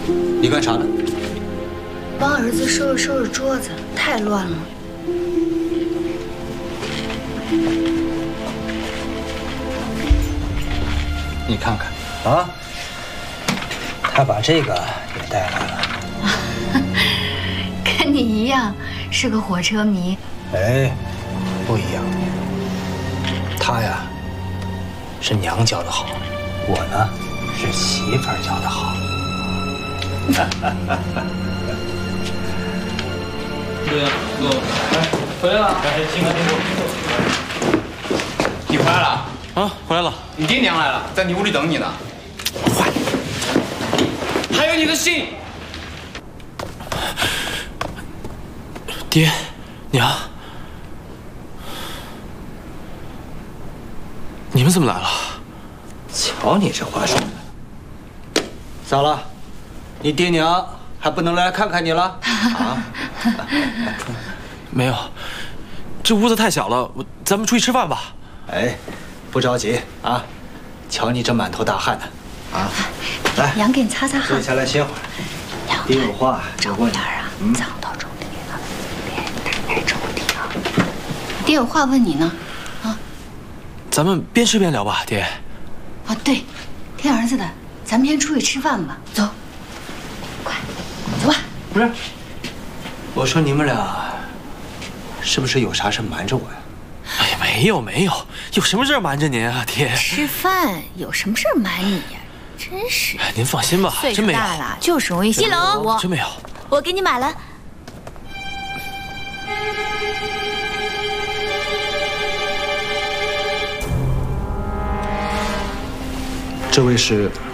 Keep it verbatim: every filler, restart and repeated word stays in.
你干啥呢？ 帮儿子收拾收拾桌子，太乱了。 你看看啊，他把这个也带来了。 跟你一样，是个火车迷。 哎，不一样。他呀，是娘教的好，我呢，是媳妇儿教的好。 对呀，哥，哎，回来了，哎，辛苦辛苦辛苦。 你回来了啊，回来了。 你爹娘来了，在你屋里等你呢。 快！还有你的信。爹，娘，你们怎么来了？ 瞧你这话说的，咋了？你爹娘还不能来看看你了？啊？ 没有，这屋子太小了，我咱们出去吃饭吧。 哎，不着急啊，瞧你这满头大汗的，啊，来， 娘给你擦擦汗。 坐下来歇会儿。爹有话照顾点啊，脏到抽屉了，别打开抽屉啊。爹有话问你呢，啊。 咱们边吃边聊吧，爹。 啊，对，听儿子的，咱们先出去吃饭吧。走，快，走吧。 不是，我说你们俩是不是有啥事瞒着我呀？ 哎呀，没有没有，有什么事瞒着您啊，爹？ 吃饭有什么事瞒你呀？真是。 您放心吧，真没有。 岁数大了就是容易想多。 我真没有。 我给你买了。 这位是